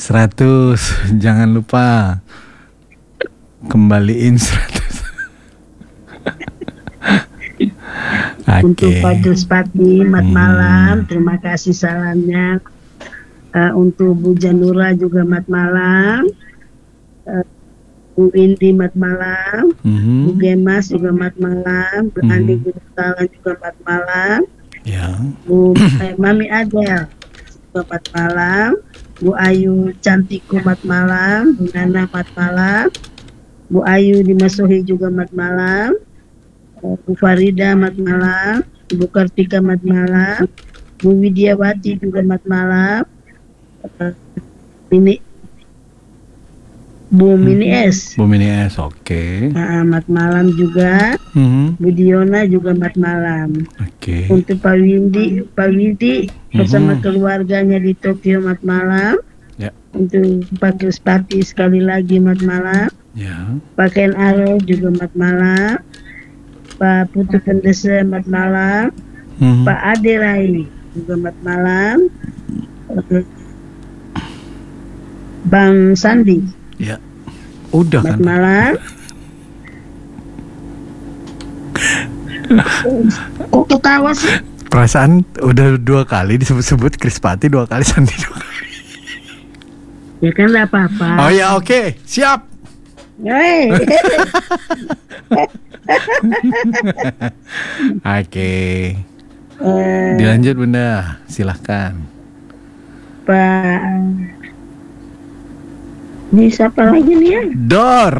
100. Jangan lupa kembaliin 100. Untuk Pak Duspati, mat malam, terima kasih salamnya. Untuk Bu Janura juga mat malam. Bu Indi mat malam. Bu Gemas juga mat malam. Bu Andi Gutalan juga mat malam. Ya. Bu Mami Adel juga mat malam. Bu Ayu Cantiku mat malam. Bu Nana mat malam. Bu Ayu Dimasuhi juga mat malam. Bu Farida mat malam, Bu Kartika mat malam, Bu Widiawati juga mat malam, Bu Mini S, oke. Mat malam juga, Bu Diona juga mat malam. Oke. Untuk Pak Widi bersama keluarganya di Tokyo mat malam. Ya. Untuk Pak Duspati sekali lagi mat malam. Ya. Pak Ken Aro juga mat malam. Pak Putu Pendesa mat malam, Pak Ade Rai juga mat malam, Bang Sandi, ya, udah mat kan? malam. Kok ketawa sih? Perasaan udah 2 kali disebut-sebut Krispati, 2 kali Sandi 2 kali. Ya kan nggak apa-apa. Oh ya, oke. Siap. Hey. Oke. Dilanjut Bunda, silahkan. Pak, ini siapa lagi nih ya? Dor.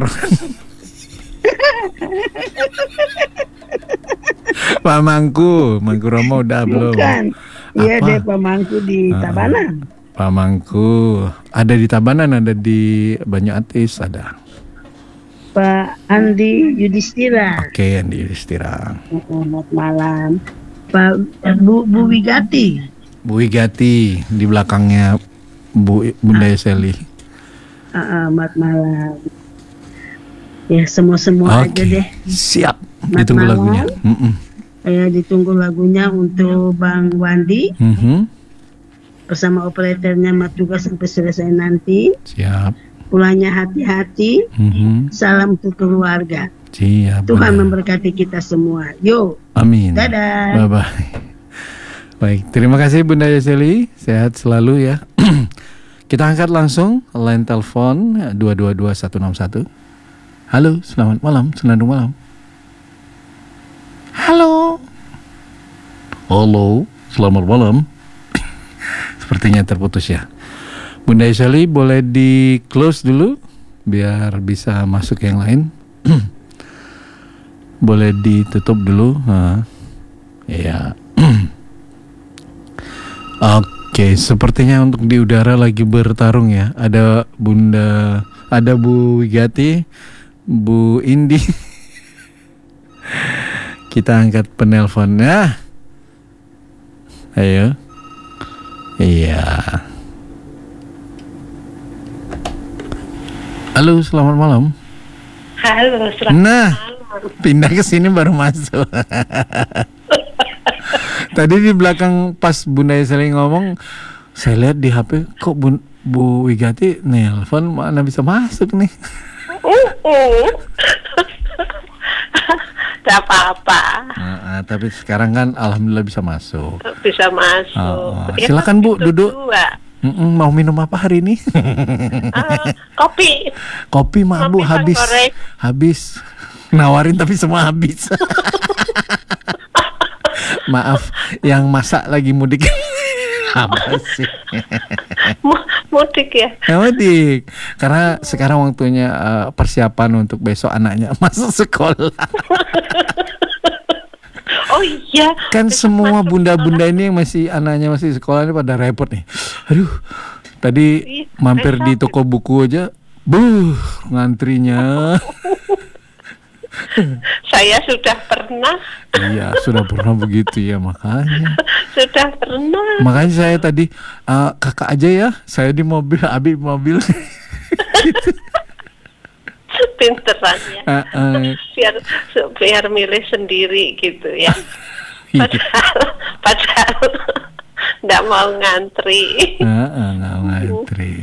Pak Mangku Romo udah belum? Bukan. Iya deh, Pak Mangku di Tabanan. Pak Mangku ada di Tabanan, ada di Banyuatis, ada. Pak Andi Yudhistira. Oke, Andi Yudhistira. Selamat malam. Pak Bu Wigati. Bu Wigati di belakangnya Bunda Yeseli. Selamat malam. Ya semua aja deh. Siap. Selamat Ditunggu malam. lagunya. Ditunggu lagunya untuk Bang Wandi. Bersama operatornya Mat juga sampai selesai nanti. Siap. Pulangnya hati-hati. Salam untuk keluarga. Siap. Tuhan memberkati kita semua. Yo. Amin. Dadah. Bye bye. Baik, terima kasih Bunda Yeseli. Sehat selalu ya. Kita angkat langsung line telepon 222161. Halo, selamat malam, senandung malam. Halo. Halo, selamat malam. Sepertinya terputus ya. Bunda Yeseli boleh di close dulu biar bisa masuk yang lain. Boleh ditutup dulu. Ya. Oke, sepertinya untuk di udara lagi bertarung ya. Ada Bu Wigati, Bu Indi. Kita angkat penelponnya. Ayo. Iya. Halo, selamat malam. Halo, selamat malam. Pindah ke sini baru masuk. Tadi di belakang pas Bunda Yeseli ngomong, saya lihat di HP kok Bu Wigati nelpon, mana bisa masuk nih. Gak apa-apa. Tapi sekarang kan alhamdulillah bisa masuk. Bisa masuk. Silakan Bu, duduk. Mau minum apa hari ini? Kopi. Kopi mah Bu habis. Habis. Nawarin tapi semua habis. Maaf, yang masak lagi mudik. Apa sih? Mudik ya? Mudik. Karena sekarang waktunya persiapan untuk besok anaknya masuk sekolah. Oh iya. Kan semua bunda-bunda ini yang anaknya masih sekolah ini pada repot nih. Aduh, tadi mampir di toko buku aja, ngantrinya. Saya sudah pernah. Iya, sudah pernah begitu ya, makanya. Sudah pernah. Makanya saya tadi kakak aja ya, saya di mobil, Abi di mobil. Gitu. Pinteran ya. Biar milih sendiri gitu ya. Padahal nggak mau ngantri. Nggak mau ngantri.